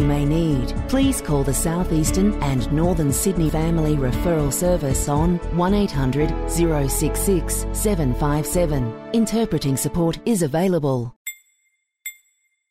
may need. Please call the South Eastern and Northern Sydney Family Referral Service on 1800 066 757. Interpreting support is available.